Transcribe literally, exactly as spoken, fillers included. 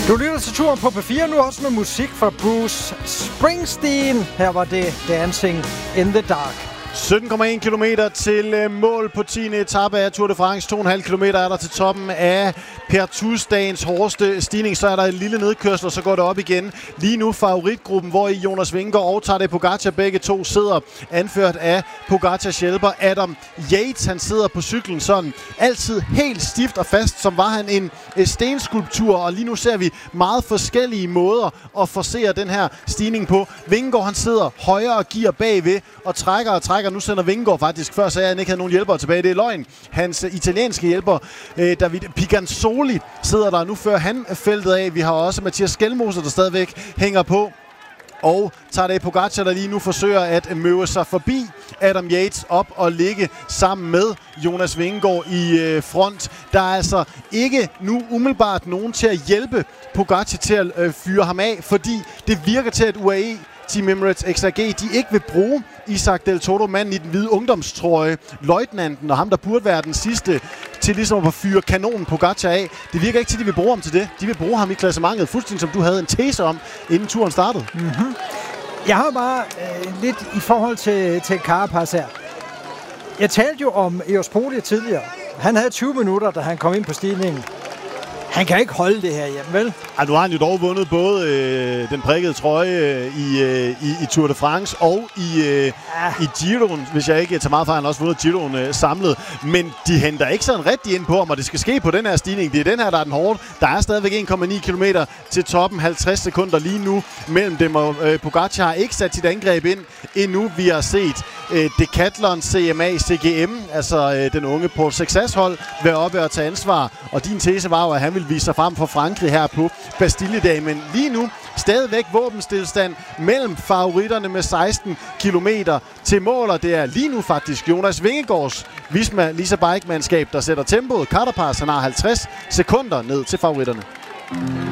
Du lytter til turen på P fire, nu også med musik fra Bruce Springsteen. Her var det Dancing in the Dark. sytten komma en kilometer til mål på tiende etape af Tour de France. to komma fem kilometer er der til toppen af Pertus-dagens hårdeste stigning. Så er der en lille nedkørsel, og så går det op igen. Lige nu favoritgruppen, hvor i Jonas Vingegaard og Tadej Pogačar begge to sidder, anført af Pogacars hjælper Adam Yates. Han sidder på cyklen sådan altid helt stift og fast, som var han en stenskulptur. Og lige nu ser vi meget forskellige måder at forsere den her stigning på. Vingegaard, han sidder højere og gear bagved og trækker og trækker. Nu sender Vingegaard faktisk, før sagde han ikke havde nogen hjælpere tilbage. Det er løgn. Hans italienske hjælper, øh, David Piganzoli, sidder der nu før han feltet af. Vi har også Mathias Skelmose, der stadigvæk hænger på. Og Tadej Pogačar, der lige nu forsøger at møve sig forbi Adam Yates op og ligge sammen med Jonas Vingegaard i øh, front. Der er altså ikke nu umiddelbart nogen til at hjælpe Pogačar til at øh, fyre ham af, fordi det virker til, at U A E Team Emirates X R G, de ikke vil bruge Isaac Del Toro, manden i den hvide ungdomstrøje, løjtnanten og ham, der burde være den sidste til ligesom at fyre kanonen Pogačar af. Det virker ikke til, at de vil bruge ham til det. De vil bruge ham i klassementet, fuldstændig som du havde en tese om, inden turen startede. Mm-hmm. Jeg har bare øh, lidt i forhold til, til Carapaz her. Jeg talte jo om Eos Poli tidligere. Han havde tyve minutter, da han kom ind på stigningen. Han kan ikke holde det her hjemme, vel? Ej, nu har han jo dog vundet både øh, den prikkede trøje øh, i, øh, i, i Tour de France og i, øh, ah. i Giroen. Hvis jeg ikke tager meget fra, han også vundet Giroen øh, samlet. Men de henter ikke sådan rigtig ind på ham, og det skal ske på den her stigning. Det er den her, der er den hårde. Der er stadigvæk en komma ni kilometer til toppen. halvtreds sekunder lige nu mellem dem, og øh, Pogačar har ikke sat sit angreb ind endnu. Vi har set øh, Decathlon, C M A, C G M, altså øh, den unge Paul Success-hold, være oppe og tage ansvar. Og din tese var jo, at han vil vise sig frem for Frankrig her på Bastille-dag. Men lige nu stadigvæk våbenstilstand mellem favoritterne med seksten kilometer til mål. Og det er lige nu faktisk Jonas Vingegaards Visma Lisa Bike-mandskab, der sætter tempoet. Carapaz, han har halvtreds sekunder ned til favoritterne.